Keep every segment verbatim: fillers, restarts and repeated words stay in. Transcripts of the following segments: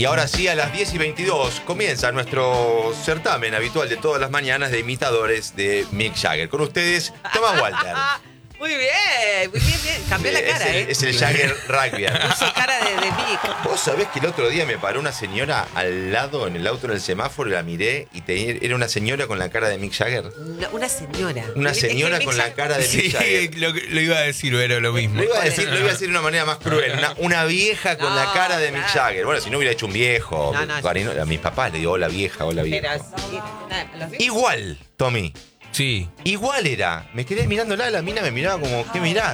ahora sí, a las diez y veintidós comienza nuestro certamen habitual de todas las mañanas de imitadores de Mick Jagger. Con ustedes, Tomás Walter. Muy bien, muy bien, bien. Cambió la cara, es el, ¿eh? Es el Jagger rugby. Puso cara de, de Mick. Vos sabés que el otro día me paró una señora al lado en el auto en el semáforo y la miré y tenía, era una señora con la cara de Mick Jagger. Una, una señora. Una Es que señora Mick con la Jagger- cara de Mick Sí, Jagger. lo, lo iba a decir, pero lo mismo. Lo iba a decir, lo iba a decir de una manera más cruel. Una, una vieja con No, la cara de Mick claro. Jagger. Bueno, si no hubiera hecho un viejo. No, no, cariño, a mis papás le digo hola vieja, hola Pero vieja. sí, nada, los vi- Igual, Tommy. Sí. Igual era. Me quedé mirándola, la mina me miraba como, ¿qué mirás?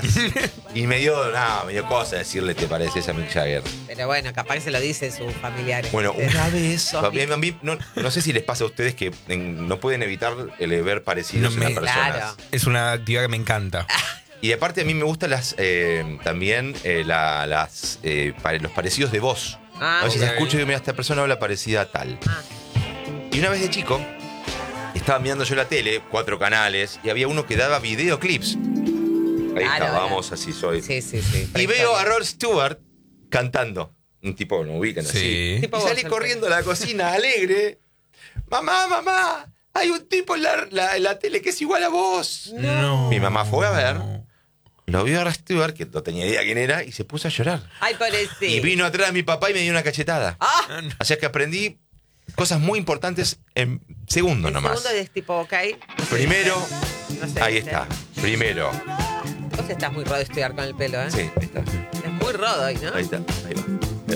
Y me dio, nada, me dio cosa decirle, ¿te pareces a Mick Jagger? Pero bueno, capaz que se lo dicen sus familiares. Bueno, una vez, Sos a mí- Mick. a mí- no, no sé si les pasa a ustedes que en- no pueden evitar el ver parecidos No me- en las personas. Claro. Es una actividad que me encanta. Y aparte a mí me gustan las eh, también eh, la- las, eh, pare- los parecidos de voz. Ah, a veces ok. escucho y digo, mira, esta persona habla parecida a tal. Ah, Y una vez de chico, estaba mirando yo la tele, cuatro canales, y había uno que daba videoclips. Ahí Claro, está, era. vamos, así soy. sí, sí, sí. Y veo a Rod Stewart cantando. Un tipo, no ubican así. Sí. Tipo Y vos, salí el corriendo a la cocina, alegre. Mamá, mamá, hay un tipo en la, la- en la tele que es igual a vos. No. Mi mamá fue a ver, lo vio a Rod Stewart, que no tenía idea quién era, y se puso a llorar. Ay, pobrecito. Y vino atrás mi papá y me dio una cachetada. Ah, Así que aprendí cosas muy importantes en segundos el nomás. segundo es tipo, ok. Primero, No sé, ahí ¿viste? está. Primero. Vos estás muy rodo de estudiar con el pelo, ¿eh? Sí, ahí está. Es muy rodo hoy, ¿no? Ahí está, ahí va.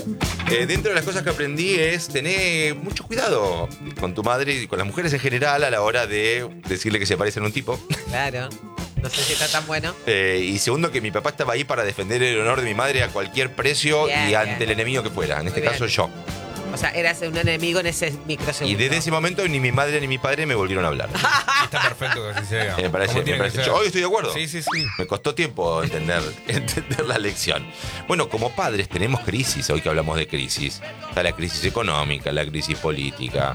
Eh, dentro de las cosas que aprendí es tener mucho cuidado con tu madre y con las mujeres en general a la hora de decirle que se parecen a un tipo. Claro. No sé si está tan bueno. Eh, y segundo, que mi papá estaba ahí para defender el honor de mi madre a cualquier precio Bien, y ante bien. el enemigo que fuera. En este Muy caso, bien. yo. O sea, eras un enemigo en ese microsegundo. Y desde ese momento ni mi madre ni mi padre me volvieron a hablar. Está perfecto que así sea. Me parece, Como me tiene parece. que Yo ser. hoy estoy de acuerdo. Sí, sí, sí. Me costó tiempo entender, entender la lección. Bueno, como padres tenemos crisis, hoy que hablamos de crisis. Está la crisis económica, la crisis política.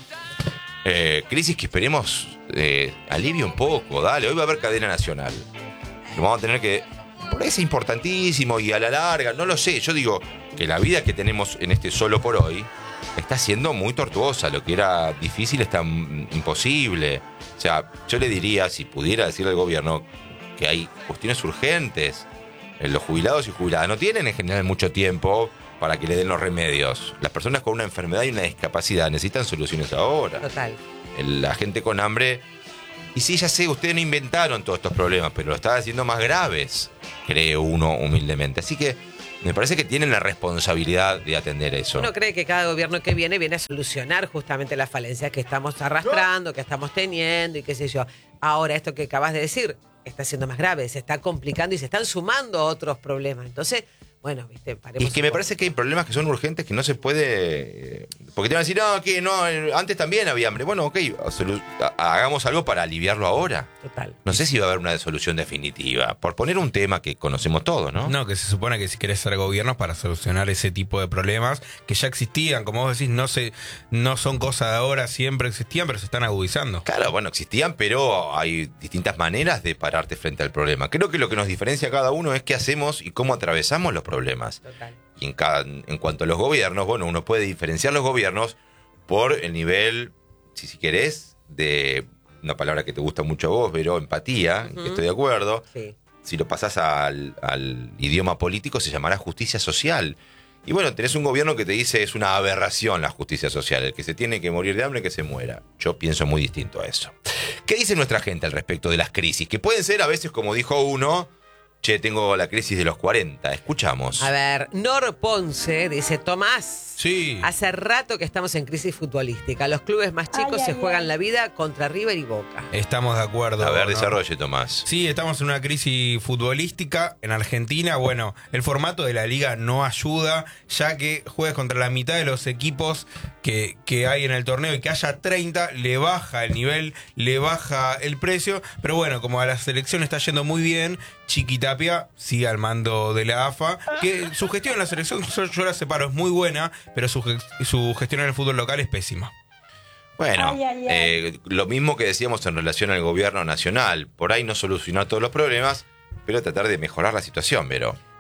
Eh, crisis que esperemos eh, alivie un poco, dale. Hoy va a haber cadena nacional. Lo vamos a tener que... Por ahí es importantísimo y a la larga, no lo sé. Yo digo que la vida que tenemos en este solo por hoy está siendo muy tortuosa. Lo que era difícil está mm, imposible. O sea, yo le diría, si pudiera decirle al gobierno que hay cuestiones urgentes. Eh, Los jubilados y jubiladas no tienen en general mucho tiempo para que le den los remedios. Las personas con una enfermedad y una discapacidad necesitan soluciones ahora. Total. El- La gente con hambre... Y sí, ya sé, ustedes no inventaron todos estos problemas, pero lo están haciendo más graves, cree uno humildemente. Así que me parece que tienen la responsabilidad de atender eso. Uno cree que cada gobierno que viene viene a solucionar justamente las falencias que estamos arrastrando, que estamos teniendo y qué sé yo. Ahora, esto que acabas de decir está siendo más grave, se está complicando y se están sumando otros problemas. Entonces, bueno, viste, Y paremos. es que un me poco. parece que hay problemas que son urgentes que no se puede... eh, Porque te van a decir, no, que no, eh, antes también había hambre. Bueno, ok, solu- ha- hagamos algo para aliviarlo ahora. Total. No sé si va a haber una solución definitiva. Por poner un tema que conocemos todos, ¿no? No, que se supone que si querés ser gobierno para solucionar ese tipo de problemas que ya existían, como vos decís, no se, no son cosas de ahora, siempre existían, pero se están agudizando. Claro, bueno, existían, pero hay distintas maneras de pararte frente al problema. Creo que lo que nos diferencia a cada uno es qué hacemos y cómo atravesamos los problemas. Total. Y en, cada- en cuanto a los gobiernos, bueno, uno puede diferenciar los gobiernos por el nivel, si, si querés, de una palabra que te gusta mucho a vos, pero empatía, Ujú. que estoy de acuerdo. Sí. Si lo pasás al, al idioma político, se llamará justicia social. Y bueno, tenés un gobierno que te dice es una aberración la justicia social. El que se tiene que morir de hambre, que se muera. Yo pienso muy distinto a eso. ¿Qué dice nuestra gente al respecto de las crisis? Que pueden ser a veces, como dijo uno, che, tengo la crisis de los cuarenta. Escuchamos. A ver, Nor Ponce dice, Tomás, Sí. hace rato que estamos en crisis futbolística. Los clubes más chicos Ay, se ay, juegan ay. la vida contra River y Boca. Estamos de acuerdo. A ver, ¿no? desarrolle, Tomás. Sí, estamos en una crisis futbolística en Argentina. Bueno, el formato de la liga no ayuda, ya que juegues contra la mitad de los equipos que, que hay en el torneo y que haya treinta, le baja el nivel, le baja el precio. Pero bueno, como a la selección está yendo muy bien, Chiquitapia sigue al mando de la A F A, que su gestión en la selección, yo, yo la separo, es muy buena, pero su, ge- su gestión en el fútbol local es pésima. Bueno, Ay, ay, ay. eh, lo mismo que decíamos en relación al gobierno nacional. Por ahí no solucionar todos los problemas, pero tratar de mejorar la situación, pero...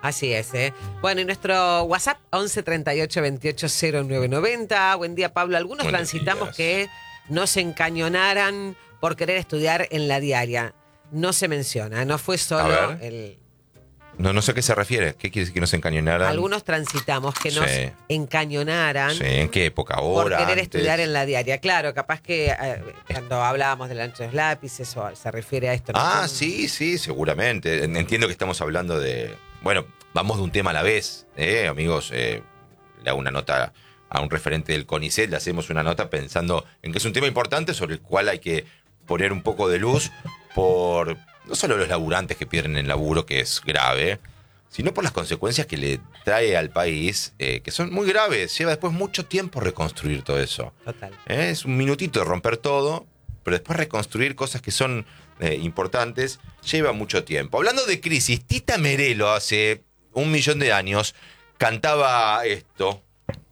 Así es, ¿eh? Bueno, y nuestro WhatsApp, once treinta y ocho veintiocho cero nueve noventa. Buen día, Pablo. Algunos Buenos transitamos días. que no se encañonaran por querer estudiar en la diaria. No se menciona, no fue A solo ver. el... No, no sé a qué se refiere. ¿Qué quiere decir que nos encañonaran? Algunos transitamos que nos Sí. encañonaran Sí, ¿en qué época? por Ahora, querer antes. estudiar en la diaria. Claro, capaz que eh, cuando hablábamos del ancho de los lápices o se refiere a esto. ¿no? Ah, Con- sí, sí, seguramente. Entiendo que estamos hablando de... Bueno, vamos de un tema a la vez, ¿eh? Amigos, eh, le hago una nota a un referente del CONICET, le hacemos una nota pensando en que es un tema importante sobre el cual hay que poner un poco de luz por no solo los laburantes que pierden el laburo, que es grave, sino por las consecuencias que le trae al país, eh, que son muy graves. Lleva después mucho tiempo reconstruir todo eso. Total. ¿Eh? Es un minutito de romper todo, pero después reconstruir cosas que son eh, importantes lleva mucho tiempo. Hablando de crisis, Tita Merelo hace un millón de años cantaba esto.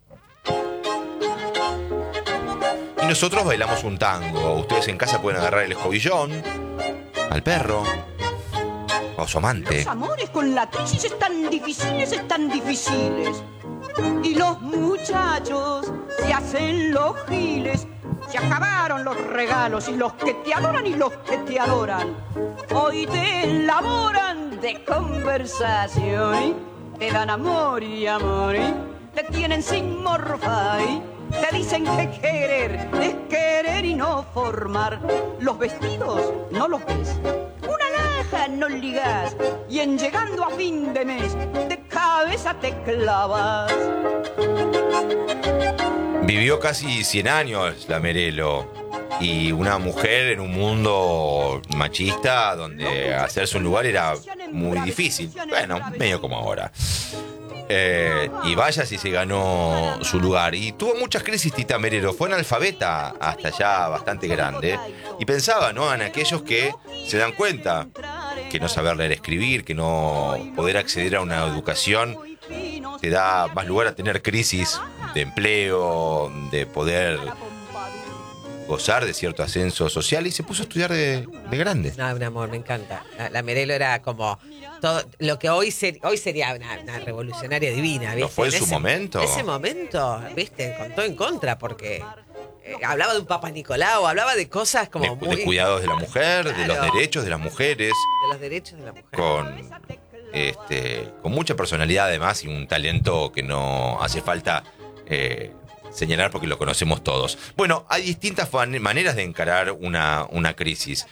Y nosotros bailamos un tango. Ustedes en casa pueden agarrar el escobillón, al perro, o a su amante. Los amores con la crisis están difíciles, están difíciles. Y los muchachos se hacen los giles. Se acabaron los regalos y los que te adoran y los que te adoran. Hoy te elaboran de conversación. Te dan amor y amor. Te tienen sin morfar. Te dicen que querer es querer y no formar. Los vestidos no los ves. Una laja no ligas. Y en llegando a fin de mes, de cabeza te clavas. Vivió casi cien años la Merelo. Y una mujer en un mundo machista donde hacerse un lugar era muy difícil. Bueno, medio como ahora. Eh, y vaya si se ganó su lugar. Y tuvo muchas crisis Tita Merelo. Fue analfabeta hasta ya bastante grande. Y pensaba, ¿no?, en aquellos que se dan cuenta que no saber leer, escribir, que no poder acceder a una educación te da más lugar a tener crisis de empleo, de poder gozar de cierto ascenso social, y se puso a estudiar de, de grande. No, un amor, me encanta. La, la Merelo era como todo lo que hoy, ser, hoy sería una, una revolucionaria divina, ¿viste? ¿No fue en su ese, momento? En ese momento, ¿viste? Con todo en contra, porque eh, hablaba de un Papa Nicolau, hablaba de cosas como De, muy... de cuidados de la mujer, de los Claro. derechos de las mujeres, de los derechos de la mujer. con, este, con mucha personalidad además y un talento que no hace falta eh, señalar porque lo conocemos todos. Bueno, hay distintas fan- maneras de encarar una, una crisis.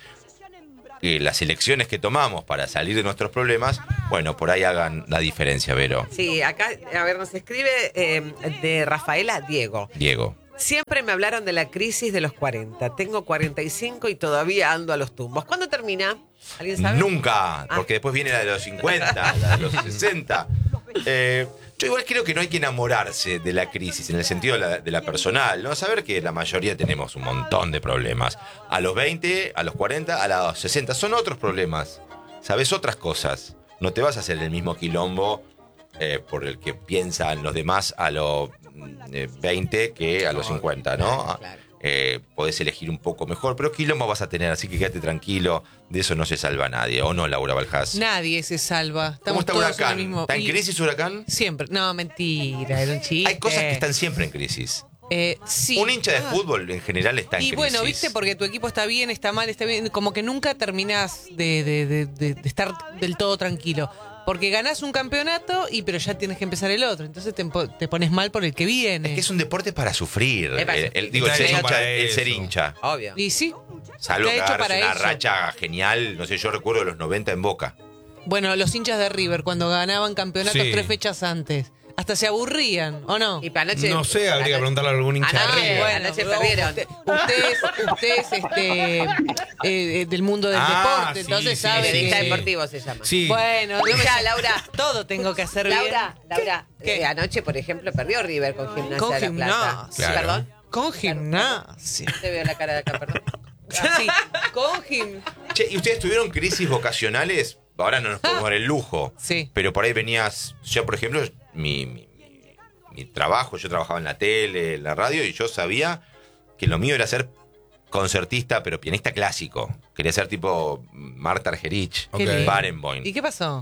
Eh, las elecciones que tomamos para salir de nuestros problemas, bueno, por ahí hagan la diferencia, Vero. Sí, acá, a ver, nos escribe eh, de Rafaela Diego. Diego. Siempre me hablaron de la crisis de los cuarenta. Tengo cuarenta y cinco y todavía ando a los tumbos. ¿Cuándo termina? ¿Alguien sabe? Nunca, Ah. porque después viene la de los cincuenta, la de los sesenta. Eh, yo igual creo que no hay que enamorarse de la crisis en el sentido de la, de la personal, ¿no? Saber que la mayoría tenemos un montón de problemas. A los veinte, a los cuarenta, a los sesenta, son otros problemas. Sabes otras cosas. No te vas a hacer el mismo quilombo eh, por el que piensan los demás a los eh, veinte que a los cincuenta, ¿no? Claro, claro. Eh, podés elegir un poco mejor, pero quilombo vas a tener, así que quédate tranquilo, de eso no se salva nadie, ¿o no, Laura Baljas? Nadie se salva. ¿Cómo Estamos está todos en Huracán? el mismo. ¿Está en y crisis Huracán? Siempre. No, mentira, era un chiste. Hay cosas que están siempre en crisis. Eh, sí. Un hincha de Ah. fútbol en general está en Y crisis. bueno, viste, porque tu equipo está bien, está mal, está bien, como que nunca terminás de, de- de- de- de estar del todo tranquilo. Porque ganás un campeonato, y pero ya tienes que empezar el otro. Entonces te, empo- te pones mal por el que viene. Es que es un deporte para sufrir. Es para El, sufrir. el- digo, el Está ser, hecho hincha, para el ser eso. hincha. Obvio. Y sí. Salvo Está que hecho agarres para una eso. racha genial. No sé, yo recuerdo de los noventa en Boca. Bueno, los hinchas de River, cuando ganaban campeonatos Sí. tres fechas antes, hasta se aburrían, ¿o no? Y para anoche. No sé, habría que preguntarle a algún hincha de Anoche, River. bueno, anoche perdieron. usted- ustedes, ustedes, este, eh, eh, del mundo del Ah, deporte, sí, entonces sí, saben sí, Periodista que- sí. deportivo se llama. Sí. Bueno, no me- Ya, Laura. todo tengo que hacer Laura, bien. Laura, ¿Qué? eh, anoche, por ejemplo, perdió River con Gimnasia Con de la Plata. Gimnasia. Claro. Perdón. Con gimnasia. Te veo la cara de acá, perdón. Sí, con gim. Che, ¿y ustedes tuvieron crisis vocacionales? Ahora no nos podemos dar el lujo. Sí. Pero por ahí venías. Yo, por ejemplo, mi, mi, mi- mi trabajo, yo trabajaba en la tele, en la radio, y yo sabía que lo mío era ser concertista, pero pianista clásico. Quería ser tipo Marta Argerich, Ok. lindo. Barenboim. ¿Y qué pasó?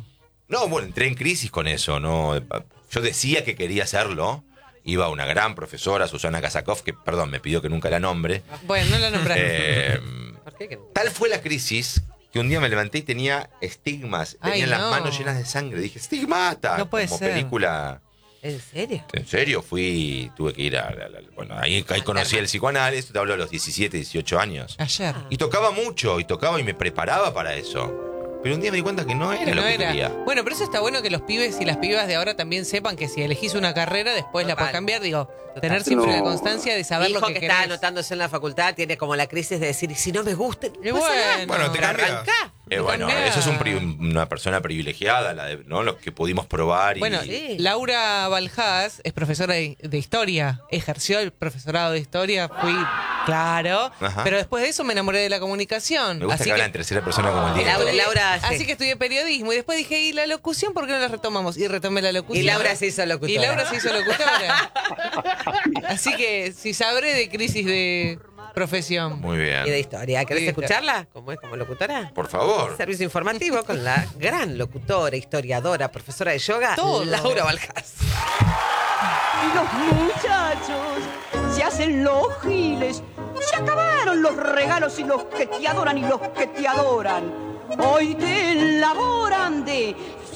No, bueno, entré en crisis con eso, ¿no? Yo decía que quería hacerlo. Iba una gran profesora, Susana Kasakov, que, perdón, me pidió que nunca la nombre. Bueno, no la nombraste. Eh, ¿Por qué que no? tal fue la crisis que un día me levanté y tenía estigmas. Ay, tenía las no. manos llenas de sangre. Dije, estigmata. No puede Como ser. película... ¿En serio? En serio, fui, tuve que ir a... a- a- bueno, ahí, ahí conocí el psicoanálisis, te hablo de los diecisiete, dieciocho años. Ayer. Y tocaba mucho, y tocaba y me preparaba para eso. Pero un día me di cuenta que no era Que lo no que era. quería. Bueno, pero eso está bueno que los pibes y las pibas de ahora también sepan que si elegís una carrera, después la Total. podés cambiar. Digo, Total. tener siempre No. la constancia de saber Mi lo hijo que, que, querés. está anotándose en la facultad tiene como la crisis de decir, si no me gusta, no Y pasa nada. bueno. Bueno, te Pero cambias. arrancá. Eh, bueno, Cambiá. eso es un pri- una persona privilegiada, la de, ¿no? Lo que pudimos probar. Y, Bueno, Sí. Laura Baljás es profesora de, de historia. Ejerció el profesorado de historia, fui, claro. Ajá. Pero después de eso me enamoré de la comunicación. me gusta así que que, habla en tercera persona como el Diego. Laura, Laura, sí. así que estudié periodismo. Y después dije, ¿y la locución por qué no la retomamos? Y retomé la locución. Y Laura se hizo locutora. Y Laura se hizo locutora. Así que si sabré de crisis de profesión. Muy bien. Y de historia. ¿Querés Listo. escucharla? ¿Cómo es como locutora? Por favor. Servicio informativo con la gran locutora, historiadora, profesora de yoga, Todo. Laura Baljás. Y los muchachos se hacen los giles. Se acabaron los regalos y los que te adoran y los que te adoran. Hoy te elaboran de...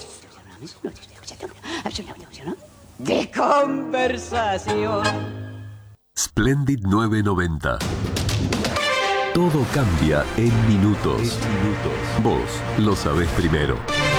de conversación. Splendid nueve noventa. Todo cambia en minutos. minutos. Vos lo sabés primero.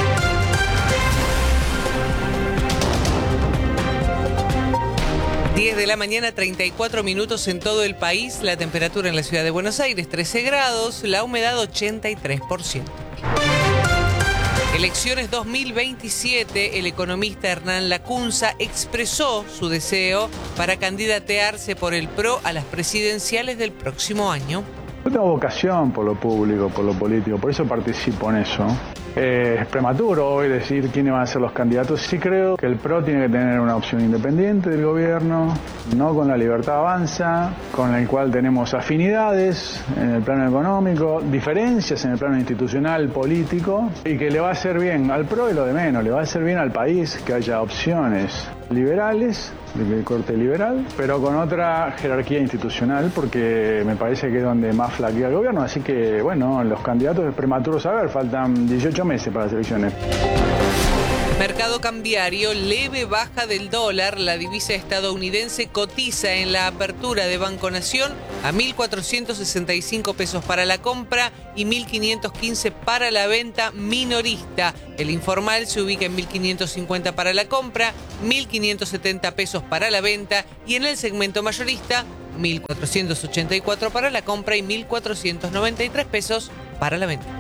diez de la mañana, treinta y cuatro minutos en todo el país. La temperatura en la ciudad de Buenos Aires, trece grados. La humedad, ochenta y tres por ciento. Elecciones dos mil veintisiete, el economista Hernán Lacunza expresó su deseo para candidatearse por el P R O a las presidenciales del próximo año. Yo tengo vocación por lo público, por lo político, por eso participo en eso. Eh, es prematuro hoy decir quiénes van a ser los candidatos. Sí creo que el P R O tiene que tener una opción independiente del gobierno, no con la Libertad Avanza, con el cual tenemos afinidades en el plano económico, diferencias en el plano institucional, político, y que le va a hacer bien al P R O y lo de menos, le va a hacer bien al país que haya opciones liberales, de corte liberal, pero con otra jerarquía institucional, porque me parece que es donde más flaquea el gobierno. Así que, bueno, los candidatos es prematuro saber, faltan dieciocho meses para las elecciones. Mercado cambiario, leve baja del dólar. La divisa estadounidense cotiza en la apertura de Banco Nación a mil cuatrocientos sesenta y cinco pesos para la compra y mil quinientos quince para la venta minorista. El informal se ubica en mil quinientos cincuenta para la compra, mil quinientos setenta pesos para la venta, y en el segmento mayorista mil cuatrocientos ochenta y cuatro para la compra y mil cuatrocientos noventa y tres pesos para la venta.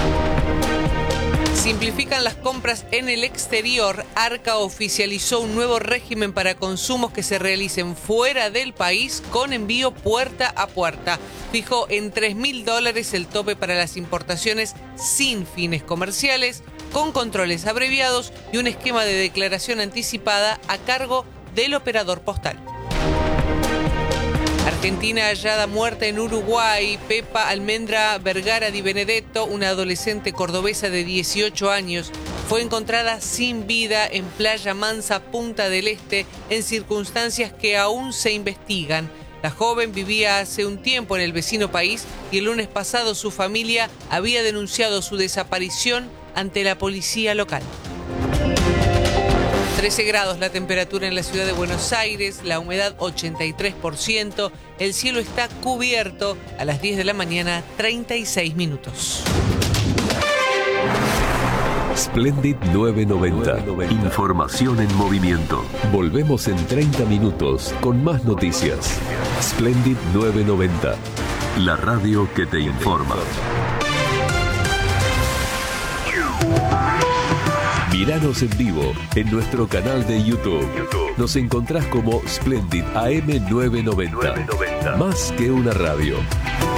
Simplifican las compras en el exterior. Arca oficializó un nuevo régimen para consumos que se realicen fuera del país con envío puerta a puerta. Fijó en tres mil dólares el tope para las importaciones sin fines comerciales, con controles abreviados y un esquema de declaración anticipada a cargo del operador postal. Argentina hallada muerta en Uruguay. Pepa Almendra Vergara Di Benedetto, una adolescente cordobesa de dieciocho años, fue encontrada sin vida en Playa Mansa, Punta del Este, en circunstancias que aún se investigan. La joven vivía hace un tiempo en el vecino país y el lunes pasado su familia había denunciado su desaparición ante la policía local. trece grados la temperatura en la ciudad de Buenos Aires, la humedad ochenta y tres por ciento, el cielo está cubierto. A las diez de la mañana, treinta y seis minutos. Splendid nueve noventa. Información en movimiento. Volvemos en treinta minutos con más noticias. Splendid nueve noventa. La radio que te informa. Míranos en vivo en nuestro canal de YouTube. Nos encontrás como Splendid A M nueve noventa. Más que una radio.